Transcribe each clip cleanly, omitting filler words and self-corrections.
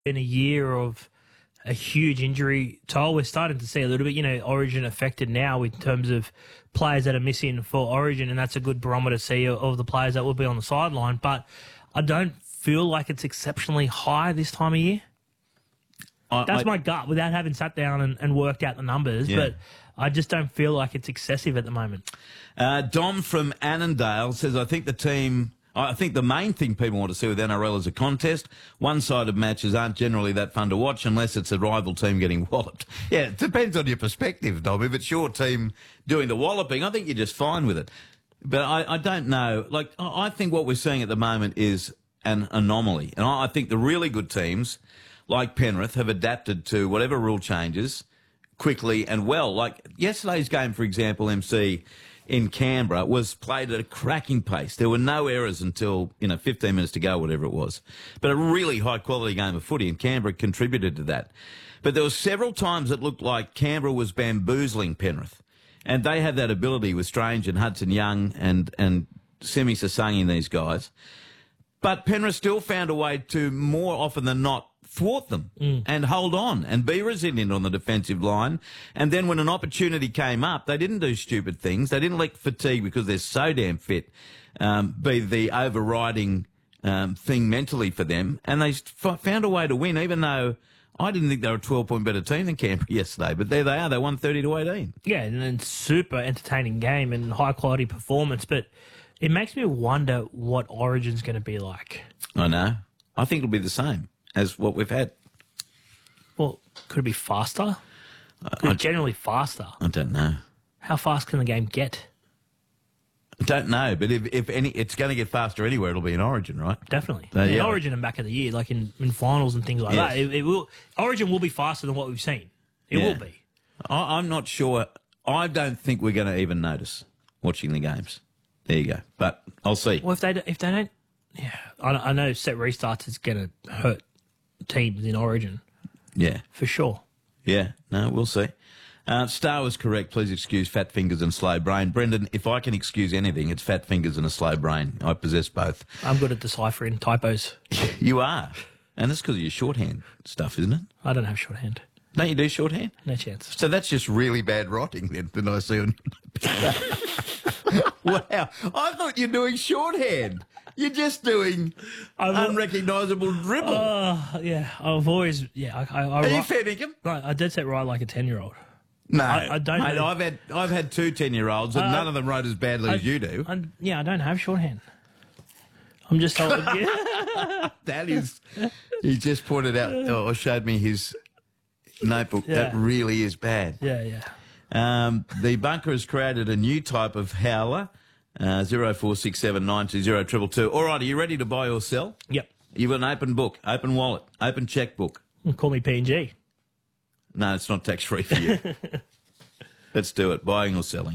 been a year of a huge injury toll. We're starting to see a little bit, Origin affected now in terms of players that are missing for Origin, and that's a good barometer to see of the players that will be on the sideline. But I don't feel like it's exceptionally high this time of year. That's my gut without having sat down and worked out the numbers, but I just don't feel like it's excessive at the moment. Dom from Annandale says, I think the main thing people want to see with NRL is a contest. One-sided matches aren't generally that fun to watch unless it's a rival team getting walloped. Yeah, it depends on your perspective, Dom. If it's your team doing the walloping, I think you're just fine with it. But I don't know. Like, I think what we're seeing at the moment is an anomaly. And I think the really good teams, like Penrith, have adapted to whatever rule changes quickly and well. Like yesterday's game, for example, MC, in Canberra was played at a cracking pace. There were no errors until, 15 minutes to go, whatever it was. But a really high-quality game of footy, and Canberra contributed to that. But there were several times it looked like Canberra was bamboozling Penrith. And they have that ability with Strange and Hudson Young and Semi Sasangi and these guys. But Penrith still found a way to, more often than not, thwart them and hold on and be resilient on the defensive line. And then when an opportunity came up, they didn't do stupid things. They didn't let fatigue, because they're so damn fit, be the overriding thing mentally for them. And they found a way to win, even though I didn't think they were a 12-point better team than Canberra yesterday. But there they are. They won 30-18. Yeah, and then super entertaining game and high-quality performance. But it makes me wonder what Origin's going to be like. I know. I think it'll be the same as what we've had. Well, could it be faster? Generally faster. I don't know. How fast can the game get? I don't know, but if any, it's going to get faster anywhere. It'll be in Origin, right? Definitely. Yeah. Origin and back of the year, like in finals and things like that. It will. Origin will be faster than what we've seen. It will be. I'm not sure. I don't think we're going to even notice watching the games. There you go. But I'll see. Well, if they don't, I know set restarts is going to hurt teams in Origin. Yeah, for sure. Yeah, no, we'll see. Star was correct. Please excuse fat fingers and slow brain. Brendan, if I can excuse anything, it's fat fingers and a slow brain. I possess both. I'm good at deciphering typos. You are. And that's because of your shorthand stuff, isn't it? I don't have shorthand. Don't you do shorthand? No chance. So that's just really bad writing then I see on Wow. I thought you're doing shorthand. You're just doing unrecognisable dribble. Yeah. I've always, Are you fair dinkum? Right, I did say write like a 10-year-old. No, I don't. Mate, I've had two 10-year-olds, and none of them wrote as badly as you do. I don't have shorthand. I'm just told. That is, he just pointed out or showed me his notebook. Yeah. That really is bad. Yeah. The bunker has created a new type of howler. 0467920222. All right, are you ready to buy or sell? Yep. You've got an open book, open wallet, open checkbook. Call me P&G. No, it's not tax-free for you. Let's do it. Buying or selling?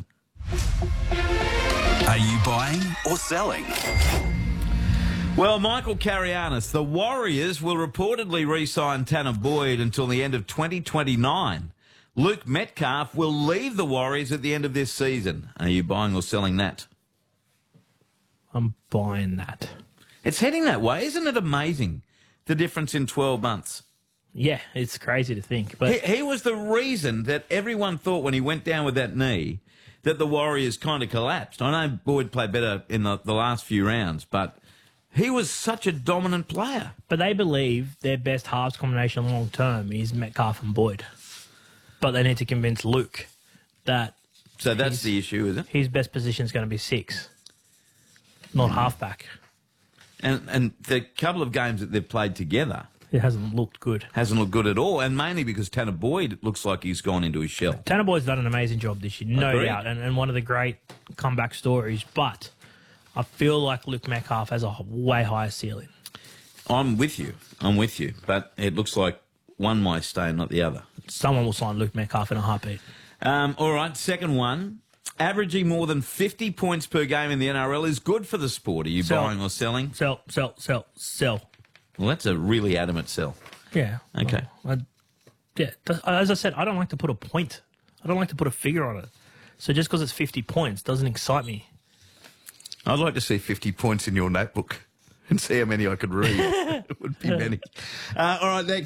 Are you buying or selling? Well, Michael Carianis, the Warriors will reportedly re-sign Tanner Boyd until the end of 2029. Luke Metcalf will leave the Warriors at the end of this season. Are you buying or selling that? I'm buying that. It's heading that way. Isn't it amazing, the difference in 12 months? Yeah, it's crazy to think. But He was the reason that everyone thought when he went down with that knee that the Warriors kind of collapsed. I know Boyd played better in the last few rounds, but he was such a dominant player. But they believe their best halves combination long term is Metcalf and Boyd. But they need to convince Luke that. So that's the issue, is it? His best position is going to be 6, not halfback. And the couple of games that they've played together, it hasn't looked good. Hasn't looked good at all, and mainly because Tanner Boyd looks like he's gone into his shell. Tanner Boyd's done an amazing job this year, no doubt, and one of the great comeback stories. But I feel like Luke Metcalf has a way higher ceiling. I'm with you, but it looks like one might stay and not the other. Someone will sign Luke Metcalf in a heartbeat. All right, second one. Averaging more than 50 points per game in the NRL is good for the sport. Are you buying or selling? Sell. Well, that's a really adamant sell. Yeah. Okay. As I said, I don't like to put a point. I don't like to put a figure on it. So just because it's 50 points doesn't excite me. I'd like to see 50 points in your notebook. and see how many I could read. It would be many. All right, next.